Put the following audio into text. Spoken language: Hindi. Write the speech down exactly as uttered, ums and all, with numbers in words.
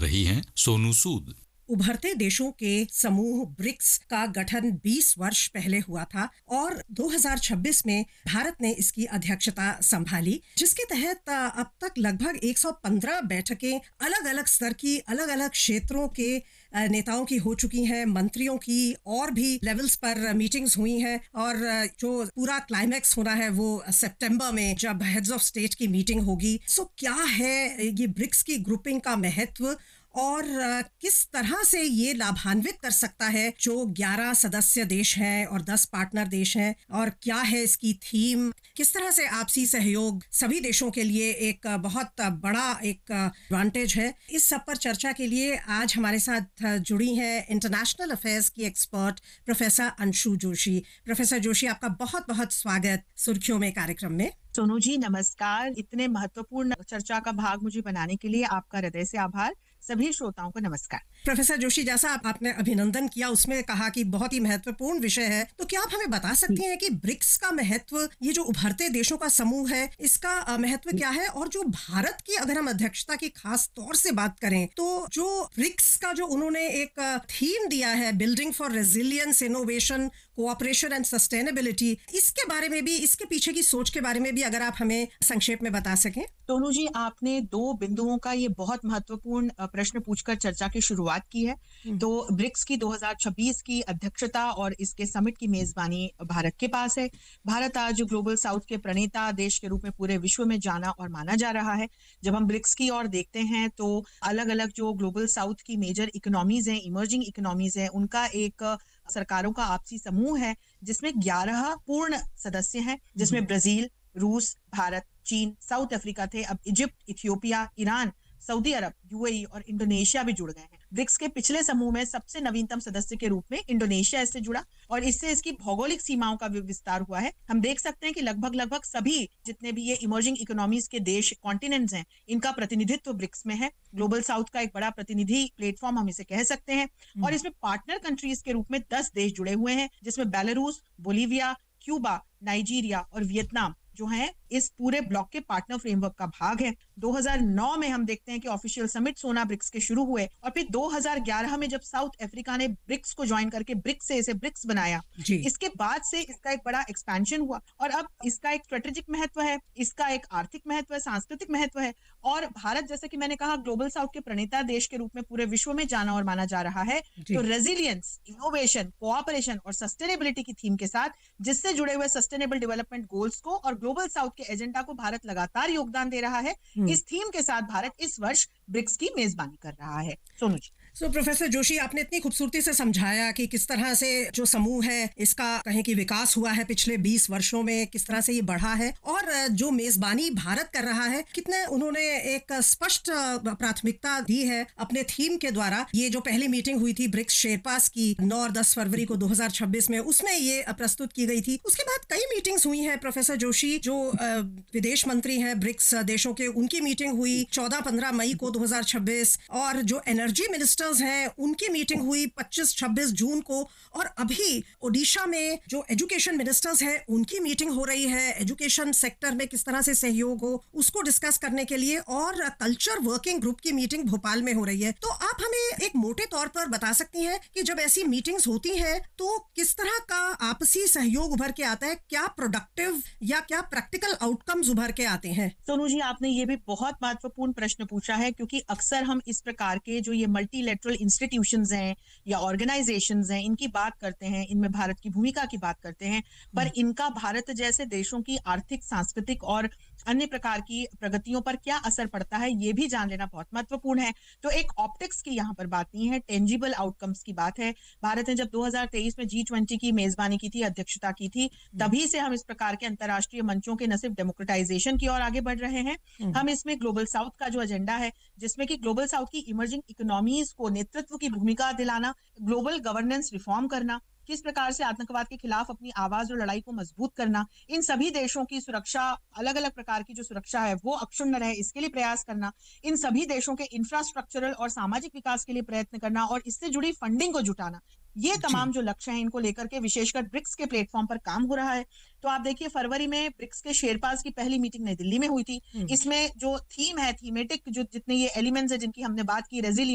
रही हैं सोनू सूद। उभरते देशों के समूह ब्रिक्स का गठन बीस वर्ष पहले हुआ था और दो हज़ार छब्बीस में भारत ने इसकी अध्यक्षता संभाली, जिसके तहत अब तक लगभग एक सौ पंद्रह बैठकें अलग अलग स्तर की, अलग अलग क्षेत्रों के नेताओं की हो चुकी हैं, मंत्रियों की और भी लेवल्स पर मीटिंग्स हुई हैं। और जो पूरा क्लाइमैक्स होना है वो सितंबर में, जब हेड्स ऑफ स्टेट की मीटिंग होगी। सो क्या है ये ब्रिक्स की ग्रुपिंग का महत्व और किस तरह से ये लाभान्वित कर सकता है जो ग्यारह सदस्य देश हैं और दस पार्टनर देश हैं, और क्या है इसकी थीम, किस तरह से आपसी सहयोग सभी देशों के लिए एक बहुत बड़ा एक एडवांटेज है। इस सब पर चर्चा के लिए आज हमारे साथ जुड़ी हैं इंटरनेशनल अफेयर्स की expert professor Anshu Joshi. Professor Joshi, आपका बहुत बहुत स्वागत सुर्खियों में कार्यक्रम में। सोनू जी नमस्कार। इतने महत्वपूर्ण चर्चा का भाग मुझे बनाने के लिए आपका हृदय से आभार। सभी श्रोताओं को नमस्कार। प्रोफेसर जोशी, जैसा आप, आपने अभिनंदन किया, उसमें कहा कि बहुत ही महत्वपूर्ण विषय है, तो क्या आप हमें बता सकती हैं कि ब्रिक्स का महत्व, ये जो उभरते देशों का समूह है, इसका महत्व क्या है? और जो भारत की अगर हम अध्यक्षता की खास तौर से बात करें, तो जो ब्रिक्स का जो उन्होंने एक थीम दिया है, building for resilience, innovation, cooperation and sustainability, इसके बारे में भी, इसके पीछे की सोच के बारे में भी अगर आप हमें संक्षेप में बता सकें। सोनू जी, आपने दो बिंदुओं का ये बहुत महत्वपूर्ण प्रश्न पूछकर चर्चा की शुरुआत की है। तो ब्रिक्स की दो हज़ार छब्बीस की अध्यक्षता और इसके समिट की मेजबानी भारत के पास है। भारत आज ग्लोबल साउथ के प्रणेता देश के रूप में पूरे विश्व में जाना और माना जा रहा है। जब हम ब्रिक्स की ओर देखते हैं तो अलग अलग जो ग्लोबल साउथ की मेजर इकोनॉमीज हैं, इमर्जिंग इकोनॉमीज हैं, उनका एक सरकारों का आपसी समूह है जिसमें ग्यारह पूर्ण सदस्य हैं, जिसमें ब्राजील, रूस, भारत, चीन, साउथ अफ्रीका थे। अब इजिप्ट, इथियोपिया, ईरान, सऊदी अरब, यूएई और इंडोनेशिया भी जुड़ गए हैं। ब्रिक्स के पिछले समूह में सबसे नवीनतम सदस्य के रूप में इंडोनेशिया इससे जुड़ा और इससे इसकी भौगोलिक सीमाओं का विस्तार हुआ है। हम देख सकते हैं कि लगभग लगभग सभी जितने भी ये इमर्जिंग इकोनॉमीज के देश, कॉन्टिनेंट्स हैं, इनका प्रतिनिधित्व ब्रिक्स में है। ग्लोबल साउथ का एक बड़ा प्रतिनिधि प्लेटफॉर्म हम इसे कह सकते हैं। और इसमें पार्टनर कंट्रीज के रूप में दस देश जुड़े हुए हैं, जिसमें बेलारूस, बोलीविया, क्यूबा, नाइजीरिया और वियतनाम जो है इस पूरे ब्लॉक के पार्टनर फ्रेमवर्क का भाग है। दो हज़ार नौ में हम देखते हैं कि ऑफिशियल समिट सोना ब्रिक्स के शुरू हुए और फिर दो हज़ार ग्यारह में जब साउथ अफ्रीका ने ब्रिक्स को ज्वाइन करके ब्रिक्स से इसे ब्रिक्स बनाया, इसके बाद से इसका एक बड़ा एक्सपेंशन हुआ और अब इसका एक स्ट्रेटेजिक महत्व है, इसका एक आर्थिक महत्व है, सांस्कृतिक महत्व है। और भारत, जैसे कि मैंने कहा, ग्लोबल साउथ के प्रणेता देश के रूप में पूरे विश्व में जाना और माना जा रहा है। तो रेजिलियंस, इनोवेशन, कोऑपरेशन और सस्टेनेबिलिटी की थीम के साथ, जिससे जुड़े हुए सस्टेनेबल डेवलपमेंट गोल्स को और ग्लोबल साउथ के एजेंडा को भारत लगातार योगदान दे रहा है। इस थीम के साथ भारत इस वर्ष ब्रिक्स की मेजबानी कर रहा है। सोनू जी। सो so, प्रोफेसर जोशी, आपने इतनी खूबसूरती से समझाया कि किस तरह से जो समूह है इसका कहें कि विकास हुआ है पिछले बीस वर्षों में, किस तरह से ये बढ़ा है और जो मेजबानी भारत कर रहा है, कितने उन्होंने एक स्पष्ट प्राथमिकता दी है अपने थीम के द्वारा। ये जो पहली मीटिंग हुई थी ब्रिक्स शेरपास की नौ और दस फरवरी को दो हज़ार छब्बीस में, उसमें ये प्रस्तुत की गई थी। उसके बाद कई मीटिंग्स हुई हैं प्रोफेसर जोशी, जो विदेश मंत्री हैं ब्रिक्स देशों के, उनकी मीटिंग हुई चौदह पंद्रह मई को दो हज़ार छब्बीस, और जो एनर्जी मिनिस्टर हैं उनकी मीटिंग हुई पच्चीस छब्बीस जून को, और अभी ओडिशा में जो एजुकेशन मिनिस्टर्स हैं उनकी मीटिंग हो रही है। एजुकेशन सेक्टर में किस तरह से सहयोग हो उसको डिस्कस करने के लिए, और कल्चर वर्किंग ग्रुप की मीटिंग भोपाल में हो रही है। तो आप हमें एक मोटे तौर पर बता सकती हैं कि जब ऐसी मीटिंग्स होती हैं तो किस तरह का आपसी सहयोग उभर के आता है, क्या प्रोडक्टिव या क्या प्रैक्टिकल आउटकम्स उभर के आते हैं? सोनू जी, आपने ये भी बहुत महत्वपूर्ण प्रश्न पूछा है, क्योंकि अक्सर हम इस प्रकार के जो ये मल्टीलेटरल इंस्टीट्यूशंस हैं या ऑर्गेनाइजेशंस हैं, इनकी बात करते हैं, इनमें भारत की भूमिका की बात करते हैं, पर इनका भारत जैसे देशों की आर्थिक, सांस्कृतिक और अन्य प्रकार की प्रगतियों पर क्या असर पड़ता है, ये भी जान लेना बहुत महत्वपूर्ण है। तो एक ऑप्टिक्स की यहाँ पर बात नहीं है, टेंजिबल आउटकम्स की बात है। भारत ने जब दो हज़ार तेईस में जी ट्वेंटी की मेजबानी की थी, अध्यक्षता की थी, तभी से हम इस प्रकार के अंतर्राष्ट्रीय मंचों के न सिर्फ डेमोक्रेटाइजेशन की ओर आगे बढ़ रहे हैं, हम इसमें ग्लोबल साउथ का जो एजेंडा है, जिसमें कि ग्लोबल साउथ की इमर्जिंग इकोनॉमीज को नेतृत्व की भूमिका दिलाना, ग्लोबल गवर्नेंस रिफॉर्म करना, किस प्रकार से आतंकवाद के खिलाफ अपनी आवाज और लड़ाई को मजबूत करना, इन सभी देशों की सुरक्षा, अलग अलग प्रकार की जो सुरक्षा है वो अक्षुण्ण रहे, इसके लिए प्रयास करना, इन सभी देशों के इंफ्रास्ट्रक्चरल और सामाजिक विकास के लिए प्रयत्न करना और इससे जुड़ी फंडिंग को जुटाना, ये तमाम जो लक्ष्य हैं इनको लेकर के विशेषकर ब्रिक्स के प्लेटफॉर्म पर काम हो रहा है। तो आप देखिए, फरवरी में ब्रिक्स के शेरपास की पहली मीटिंग नई दिल्ली में हुई थी। इसमें जो थीम है, थीमेटिक जो जितने ये एलिमेंट्स है जिनकी हमने बात की, रेजिलियंस,